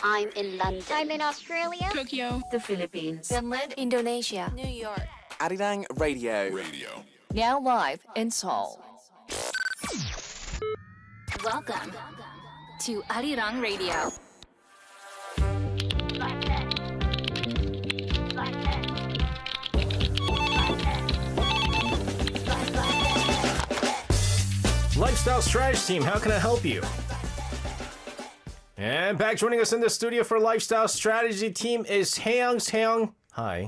I'm in London. I'm in Australia. Tokyo. The Philippines. Finland. Indonesia. New York. Arirang Radio. Now live in Seoul. Welcome to Arirang Radio. Lifestyle Strategy Team, how can I help you? And back joining us in the studio for Lifestyle Strategy Team is Haeyoung. Haeyoung, hi.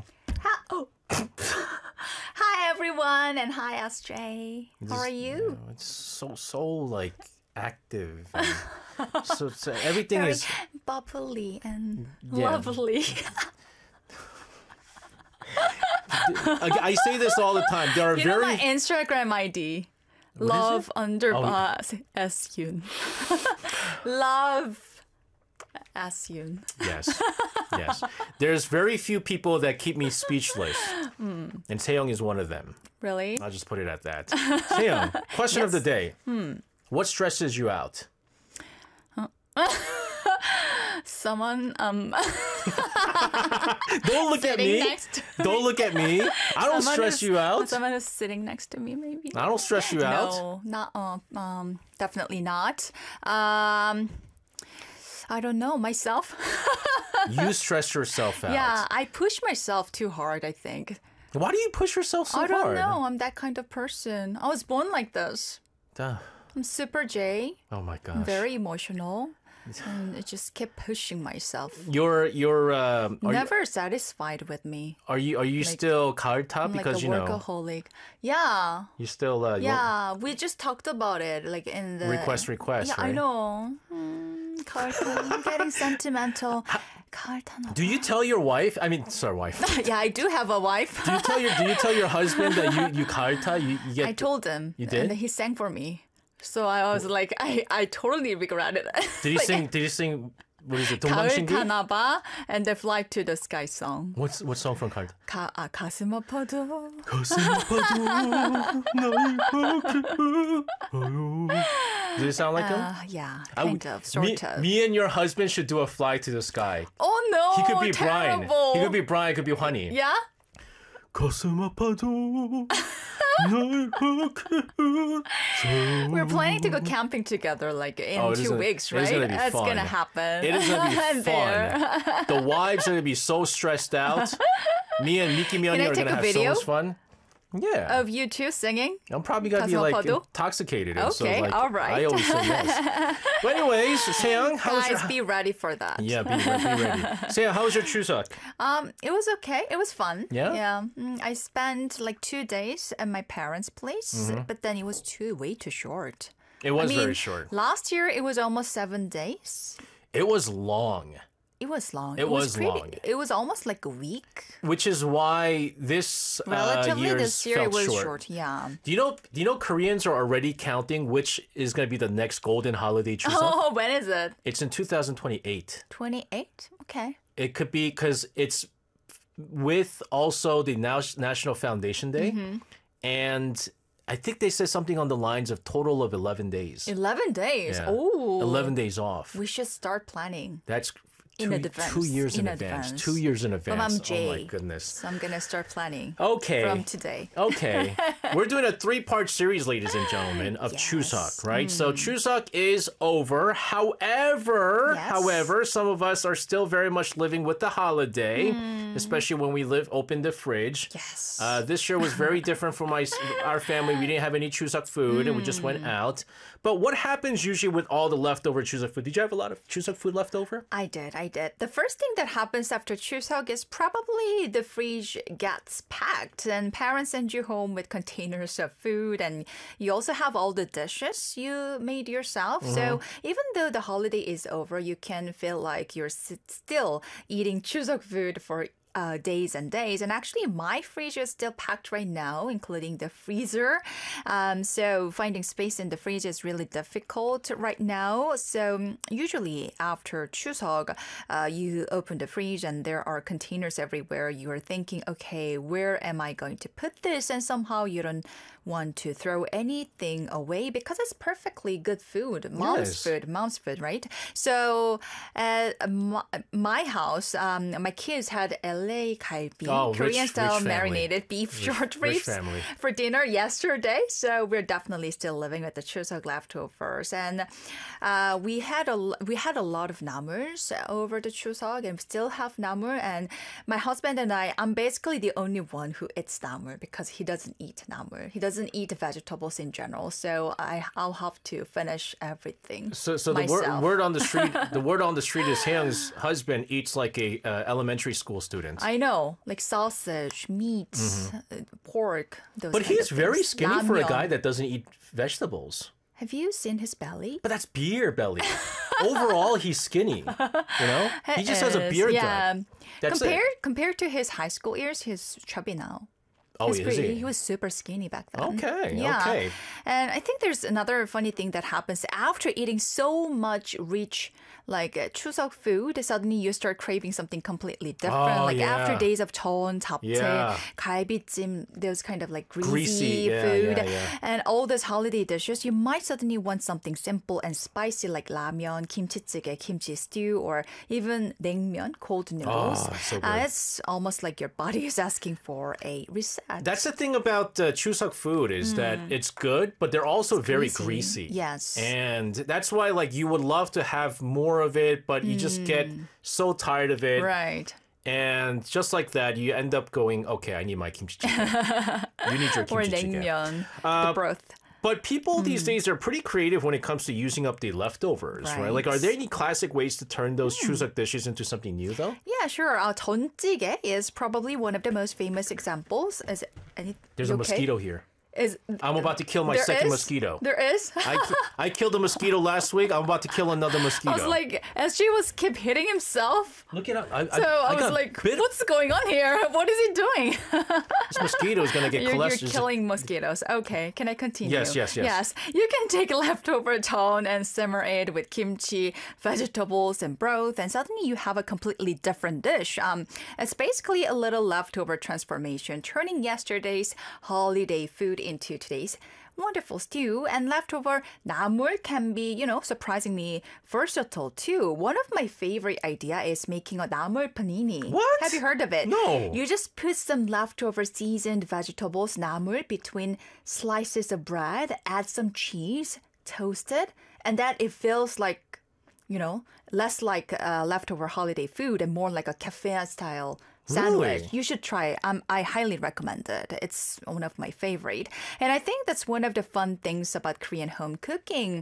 Hi everyone, and hi SJ. How are you? It's so like active. And so everything Very is bubbly and Yeah. lovely. I say this all the time. There are You know very my Instagram ID? What is Love it? underbar S-Yun. Love S-Yun. Yes. There's very few people that keep me speechless. And Taeyong is one of them. Really? I'll just put it at that. Taeyong, question of the day. What stresses you out? Someone Don't look at sitting me. next to Don't look at me. I don't stress you out. Someone who's sitting next to me, maybe. I don't stress you out. No, not definitely not. I don't know myself. You stress yourself out. Yeah, I push myself too hard, I think. Why do you push yourself so I don't hard? know. I'm that kind of person. I was born like this. Duh. I'm super J, Oh my gosh. very emotional, and I just kept pushing myself. You're Never satisfied with me. are you still 가을타 I'm because like a workaholic. Yeah. you still Yeah, we just talked about it, like in the request, Yeah, right? I know. I'm getting sentimental. Do you tell your wife? I mean, sorry, wife. Yeah, I do have a wife. Do you tell your husband that you 가을타? You get I told him. You did? And he sang for me. So I was like, I totally regretted it. Did he Like, sing? Did he sing? What is it? 가을 동방신기? 타나봐 and the Fly to the Sky song. What song from 가을타? 가슴 아파도. 가슴 아파도 날 Does it sound like him? Yeah, kind of, sort of. Me and your husband should do a Fly to the Sky. Oh no, He could be terrible. Brian. He could be Brian. It could be Honey. Yeah? 가슴 아파도 날 We're planning to go camping together like in Oh, it 2 weeks, right? It is gonna be That's fun. gonna happen. It is gonna be There. fun. The wives are gonna be so stressed out. Me and Miki Myung I are take gonna a have so video? much fun. Yeah. Of you two singing? I'm probably gonna be like 가슴 아파도? intoxicated. And so, Okay, like, all right. I always say yes. But anyways, Seyoung, how was Guys, your be ready for that. Yeah, be ready. Seyoung, how was your Chuseok? It was okay. It was fun. Yeah? Yeah. I spent like 2 days at my parents' place, but then it was way too short. It was I mean, very short. Last year it was almost 7 days. It was long, It was long. It was pretty, long. It was almost like a week. which is why this Relatively, year's this year it felt was short. Yeah. Do you know Koreans are already counting which is going to be the next golden holiday Chuseok? Oh, when is it? It's in 2028. 28? Okay. It could be because it's with also the National Foundation Day. And I think they said something on the lines of total of 11 days. 11 days. Yeah. Oh. 11 days off. We should start planning. That's In advance. 2 years in In advance. advance. 2 years in advance. I'm Oh Jay. my goodness. So I'm going to start planning Okay. from today. Okay. We're doing a 3-part series, ladies and gentlemen, of Yes. Chuseok, right? So Chuseok is over. However, some of us are still very much living with the holiday, especially when we open the fridge. Yes. This year was very different for our family. We didn't have any Chuseok food, and we just went out. But what happens usually with all the leftover Chuseok food? Did you have a lot of Chuseok food left over? I did. The first thing that happens after Chuseok is probably the fridge gets packed and parents send you home with containers of food, and you also have all the dishes you made yourself. So even though the holiday is over, you can feel like you're still eating Chuseok food for days and days. And actually, my fridge is still packed right now, including the freezer. So finding space in the fridge is really difficult right now. So usually after Chuseok, you open the fridge and there are containers everywhere. You are thinking, okay, where am I going to put this? And somehow you don't want to throw anything away because it's perfectly good food. Mom's food, right? So at my house, my kids had LA galbi, Korean style marinated beef short ribs for dinner yesterday. So we're definitely still living with the Chuseok leftovers, and we had a lot of namuls over the Chuseok, and still have namul. And my husband and I'm basically the only one who eats namul because he doesn't eat namul. He doesn't eat vegetables in general. So I'll have to finish everything. So the word on the street, is Haeyoung's husband eats like a elementary school student. I know, like sausage, meat, pork. Those but kind he's of very things. skinny for a Ramyeon. guy that doesn't eat vegetables. Have you seen his belly? But that's beer belly. Overall, he's skinny. You know, he just has a beer gut. That's compared to his high school years, he's chubby now. Oh, is he? He was super skinny back then. Okay, yeah. okay. And I think there's another funny thing that happens after eating so much rich, like Chuseok food. Suddenly you start craving something completely different. Oh, like yeah. after days of cheon, japchae, Yeah. galbijjim, those kind of like Greasy, greasy yeah, food, yeah. and all those holiday dishes. You might suddenly want something simple and spicy like ramyeon, kimchi-jjigae, kimchi stew, or even naengmyeon, cold noodles. Oh, so good. It's almost like your body is asking for a reset. That's the thing about Chuseok food is that it's good, but they're also very greasy. Yes. And that's why like you would love to have more of it, but you just get so tired of it. Right. And just like that, you end up going, okay, I need my kimchi jjigae. You need your Or kimchi jjigae. naengmyeon, the broth. But people these days are pretty creative when it comes to using up the leftovers, right? Like, are there any classic ways to turn those Chuseok dishes into something new, though? Yeah, sure. 전찌개 is probably one of the most famous examples. There's a mosquito here. I'm about to kill my second mosquito. There is? I killed a mosquito last week. I'm about to kill another mosquito. I was like, SG was keep hitting himself. Look it up. I was like, what's going on here? What is he doing? This mosquito is going to get cholesterol. You're killing mosquitoes. Okay, can I continue? Yes. Yes, you can take leftover ton and simmer it with kimchi, vegetables, and broth, and suddenly you have a completely different dish. It's basically a little leftover transformation, turning yesterday's holiday food into today's wonderful stew. And leftover 나물 can be, surprisingly versatile too. One of my favorite idea is making a 나물 panini. What? Have you heard of it? No. You just put some leftover seasoned vegetables, 나물, between slices of bread, add some cheese, toast it, and that it feels like, less like leftover holiday food and more like a cafe style sandwich. Really? You should try it. I highly recommend it. It's one of my favorite. And I think that's one of the fun things about Korean home cooking.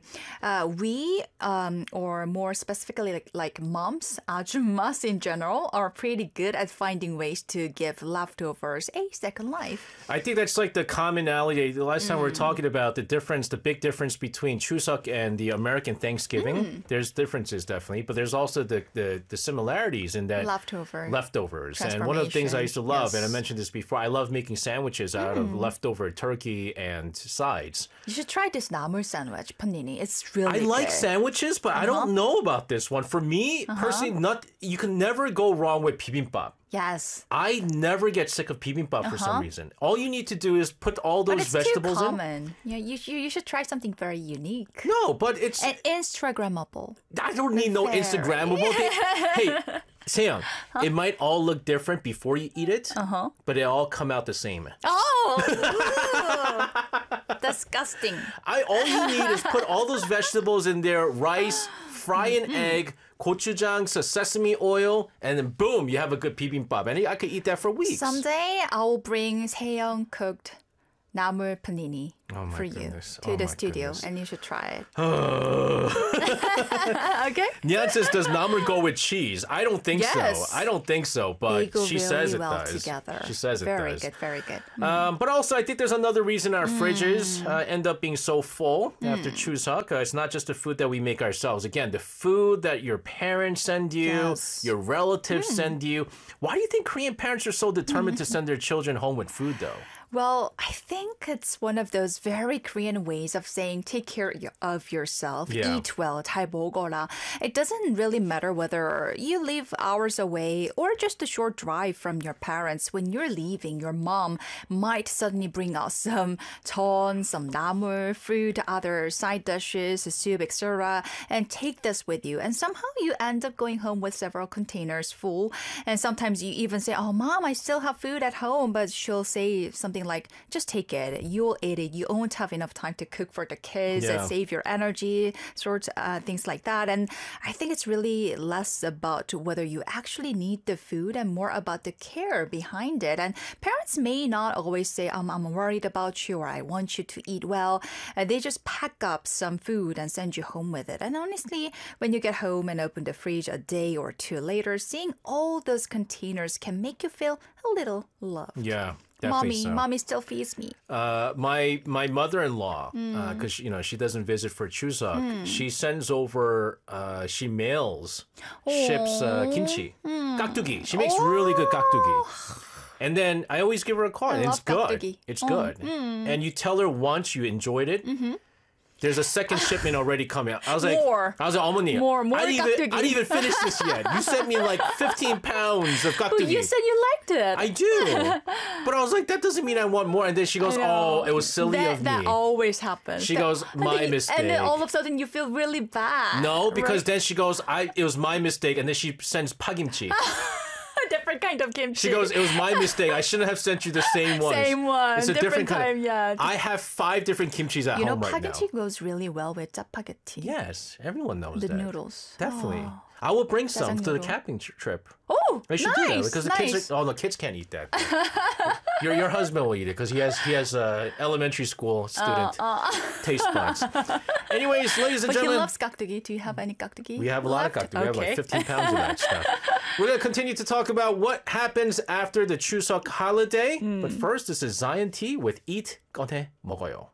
We, or more specifically like moms, 아줌mas in general, are pretty good at finding ways to give leftovers a second life. I think that's like the commonality. The last time we were talking about the big difference between Chuseok and the American Thanksgiving. There's differences definitely, but there's also the similarities in that leftovers. And one of the things I used to love, and I mentioned this before, I love making sandwiches out of leftover turkey and sides. You should try this 나물 sandwich, panini. It's really good. I like sandwiches, but I don't know about this one. For me, personally, you can never go wrong with bibimbap. Yes. I never get sick of bibimbap for some reason. All you need to do is put all those vegetables too common. Yeah, you should try something very unique. No, but it's... And Instagrammable. I don't need no Instagrammable. Hey, Seon, it might all look different before you eat it, but it all come out the same. Oh! Disgusting. All you need is put all those vegetables in there, rice, fry an egg, gochujang, sesame oil, and then boom, you have a good bibimbap. And I could eat that for weeks. Someday I will bring Seong cooked 나물 panini. Oh my for goodness. you to Oh the my studio, goodness. and you should try it. Oh. Okay. Nyan says, does namu go with cheese? I don't think Yes. so. I don't think so, but They go she really says it well does. together. She says it very does. good, very good. But also, I think there's another reason our fridges end up being so full after Chuseok. It's not just the food that we make ourselves. Again, the food that your parents send you, Yes. your relatives send you. Why do you think Korean parents are so determined to send their children home with food, though? Well, I think it's one of those very Korean ways of saying take care of yourself, Yeah. eat well, 잘 먹어라. It doesn't really matter whether you live hours away or just a short drive from your parents. When you're leaving, your mom might suddenly bring out some 전, some 나물, fruit, other side dishes, soup, etc. and take this with you. And somehow you end up going home with several containers full. And sometimes you even say, oh, Mom, I still have food at home. But she'll say something like, just take it. You'll eat it. You won't have enough time to cook for the kids and Yeah. save your energy, things like that. And I think it's really less about whether you actually need the food and more about the care behind it. And parents may not always say, I'm worried about you or I want you to eat well. They just pack up some food and send you home with it. And honestly, when you get home and open the fridge a day or two later, seeing all those containers can make you feel a little loved. Yeah. Definitely Mommy still feeds me. My mother-in-law, because she doesn't visit for Chuseok, she sends over, she mails, ships kimchi, 깍두기. She makes really good 깍두기. And then I always give her a call, and it's love good. 깍두기. It's good. And you tell her once you enjoyed it. There's a second shipment already coming. I was like, More. 어머니, More I didn't 깍두기. even finish this yet. You sent me like 15 pounds of But 깍두기. you said you liked it. I do. But I was like, that doesn't mean I want more. And then she goes, oh, it was silly of me. That always happens. She goes, my mistake. And then all of a sudden you feel really bad. No, because right? then she goes, it was my mistake. And then she sends pagimchi. A different kind of kimchi. She goes, it was my mistake. I shouldn't have sent you the same one. Same one. It's a different kind. time, yeah. I have 5 different kimchis at You know, home right now. spaghetti goes really well with 짜파게티. Yes, everyone knows The that. noodles. Definitely. I will bring some to the 짜장면으로. camping trip. Oh, I should nice, do that because the kids. The kids can't eat that. Your husband will eat it because he has elementary school student taste buds. Anyways, ladies and But he gentlemen, loves 깍두기. Do you have any 깍두기? we have a lot of left? 깍두기. We have like Okay. 15 pounds of that stuff. We're gonna continue to talk about what happens after the Chuseok holiday. But first, this is Zion T with Eat 꺼내 먹어요.